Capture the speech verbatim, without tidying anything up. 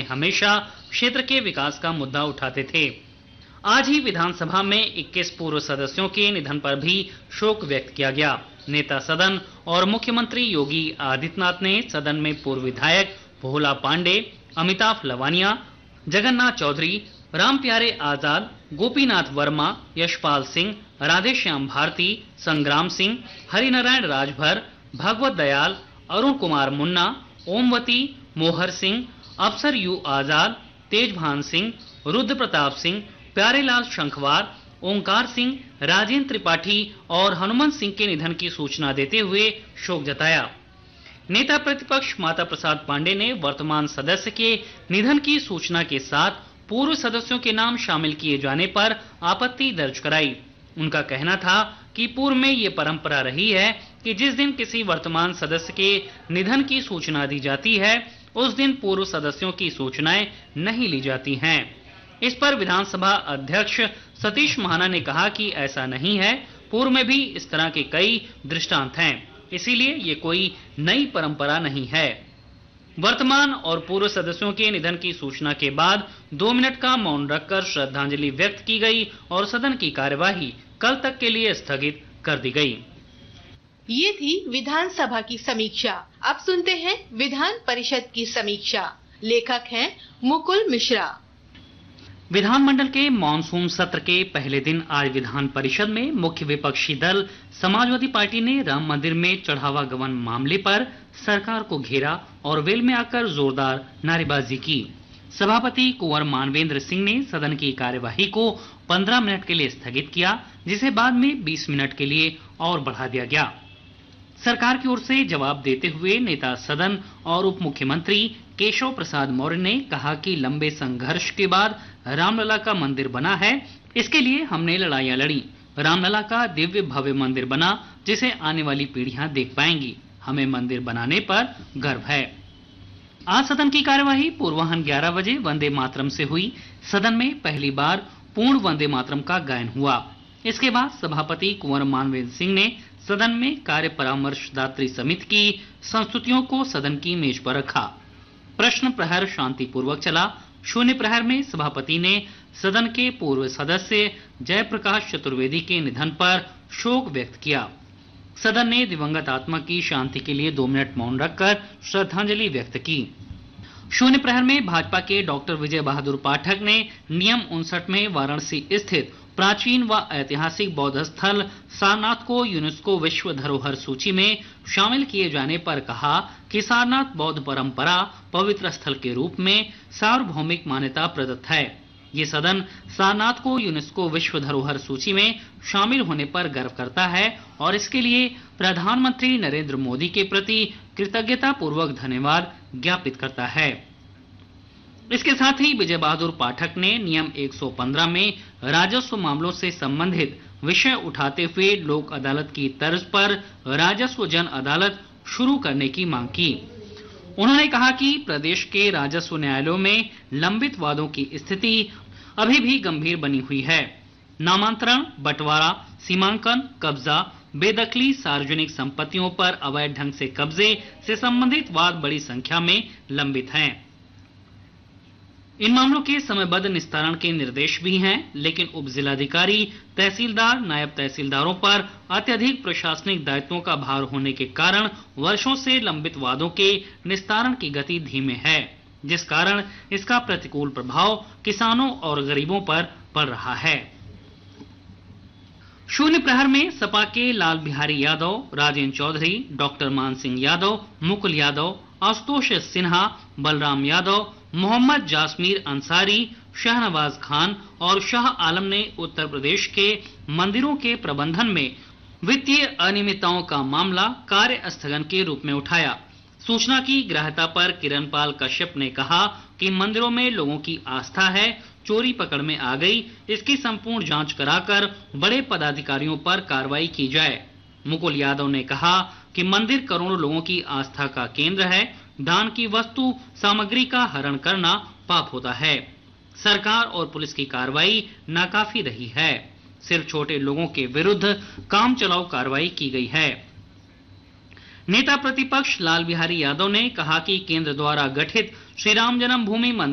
हमेशा क्षेत्र के विकास का मुद्दा उठाते थे। आज ही विधानसभा में इक्कीस पूर्व सदस्यों के निधन पर भी शोक व्यक्त किया गया। नेता सदन और मुख्यमंत्री योगी आदित्यनाथ ने सदन में पूर्व विधायक भोला पांडे, अमिताभ लवानिया, जगन्नाथ चौधरी, रामप्यारे आजाद, गोपीनाथ वर्मा, यशपाल सिंह, राधेश्याम भारती, संग्राम सिंह, हरिनारायण राजभर, भागवत दयाल, अरुण कुमार मुन्ना, ओमवती, मोहर सिंह, अफसर यू आजाद, तेजभान सिंह, रुद्र प्रताप सिंह, प्यारेलाल शंखवार, ओंकार सिंह, राजेंद्र त्रिपाठी और हनुमंत सिंह के निधन की सूचना देते हुए शोक जताया। नेता प्रतिपक्ष माता प्रसाद पांडे ने वर्तमान सदस्य के निधन की सूचना के साथ पूर्व सदस्यों के नाम शामिल किए जाने पर आपत्ति दर्ज कराई। उनका कहना था कि पूर्व में ये परंपरा रही है कि जिस दिन किसी वर्तमान सदस्य के निधन की सूचना दी जाती है उस दिन पूर्व सदस्यों की सूचनाएं नहीं ली जाती हैं। इस पर विधानसभा अध्यक्ष सतीश महाना ने कहा कि ऐसा नहीं है, पूर्व में भी इस तरह के कई दृष्टांत हैं, इसीलिए ये कोई नई परंपरा नहीं है। वर्तमान और पूर्व सदस्यों के निधन की सूचना के बाद दो मिनट का मौन रखकर श्रद्धांजलि व्यक्त की गई और सदन की कार्यवाही कल तक के लिए स्थगित कर दी गई। ये थी विधानसभा की समीक्षा। अब सुनते हैं विधान परिषद की समीक्षा। लेखक हैं मुकुल मिश्रा। विधानमंडल के मानसून सत्र के पहले दिन आज विधान परिषद में मुख्य विपक्षी दल समाजवादी पार्टी ने राम मंदिर में चढ़ावा गबन मामले पर सरकार को घेरा और वेल में आकर जोरदार नारेबाजी की। सभापति कुंवर मानवेंद्र सिंह ने सदन की कार्यवाही को पंद्रह मिनट के लिए स्थगित किया, जिसे बाद में बीस मिनट के लिए और बढ़ा दिया गया। सरकार की ओर से जवाब देते हुए नेता सदन और उप मुख्यमंत्री केशव प्रसाद मौर्य ने कहा कि लंबे संघर्ष के बाद रामलला का मंदिर बना है, इसके लिए हमने लड़ाइयां लड़ी। रामलला का दिव्य भव्य मंदिर बना जिसे आने वाली पीढ़ियां देख पाएंगी। हमें मंदिर बनाने पर गर्व है। आज सदन की कार्यवाही पूर्वाह्न ग्यारह बजे वंदे मातरम से हुई। सदन में पहली बार पूर्ण वंदे मातरम का गायन हुआ। इसके बाद सभापति कुंवर मानवेंद्र सिंह ने सदन में कार्य परामर्शदात्री समिति की संस्तुतियों को सदन की मेज पर रखा। प्रश्न प्रहर शांतिपूर्वक चला। शून्य प्रहर में सभापति ने सदन के पूर्व सदस्य जयप्रकाश चतुर्वेदी के निधन पर शोक व्यक्त किया। सदन ने दिवंगत आत्मा की शांति के लिए दो मिनट मौन रखकर श्रद्धांजलि व्यक्त की। शून्य प्रहर में भाजपा के डॉक्टर विजय बहादुर पाठक ने नियम उनसठ में वाराणसी स्थित प्राचीन व ऐतिहासिक बौद्ध स्थल सारनाथ को यूनेस्को विश्व धरोहर सूची में शामिल किए जाने पर कहा कि सारनाथ बौद्ध परंपरा पवित्र स्थल के रूप में सार्वभौमिक मान्यता प्रदत्त है। ये सदन सारनाथ को यूनेस्को विश्व धरोहर सूची में शामिल होने पर गर्व करता है और इसके लिए प्रधानमंत्री नरेंद्र मोदी के प्रति कृतज्ञता पूर्वक धन्यवाद ज्ञापित करता है। इसके साथ ही विजय बहादुर पाठक ने नियम एक सौ पंद्रह में राजस्व मामलों से संबंधित विषय उठाते हुए लोक अदालत की तर्ज पर राजस्व जन अदालत शुरू करने की मांग की। उन्होंने कहा कि प्रदेश के राजस्व न्यायालयों में लंबित वादों की स्थिति अभी भी गंभीर बनी हुई है। नामांतरण, बंटवारा, सीमांकन, कब्जा, बेदखली, सार्वजनिक संपत्तियों पर अवैध ढंग से कब्जे से संबंधित वाद बड़ी संख्या में लंबित हैं। इन मामलों के समयबद्ध निस्तारण के निर्देश भी हैं, लेकिन उप जिलाधिकारी, तहसीलदार, नायब तहसीलदारों पर अत्यधिक प्रशासनिक दायित्वों का भार होने के कारण वर्षों से लंबित वादों के निस्तारण की गति धीमे है, जिस कारण इसका प्रतिकूल प्रभाव किसानों और गरीबों पर पड़ रहा है। शून्य प्रहर में सपा के लाल बिहारी यादव, राजेंद्र चौधरी, डॉक्टर मान सिंह यादव, मुकुल यादव, आशुतोष सिन्हा, बलराम यादव, मोहम्मद जासमीर अंसारी, शाहनवाज खान और शाह आलम ने उत्तर प्रदेश के मंदिरों के प्रबंधन में वित्तीय अनियमितताओं का मामला कार्य स्थगन के रूप में उठाया। सूचना की ग्राह्यता पर किरणपाल कश्यप ने कहा कि मंदिरों में लोगों की आस्था है, चोरी पकड़ में आ गई, इसकी संपूर्ण जांच कराकर बड़े पदाधिकारियों पर कार्रवाई की जाए। मुकुल यादव ने कहा कि मंदिर करोड़ों लोगों की आस्था का केंद्र है, दान की वस्तु सामग्री का हरण करना पाप होता है। सरकार और पुलिस की कार्रवाई नाकाफी रही है, सिर्फ छोटे लोगों के विरुद्ध काम चलाऊ कार्रवाई की गई है। नेता प्रतिपक्ष लाल बिहारी यादव ने कहा कि केंद्र द्वारा गठित श्री राम जन्मभूमि मंदिर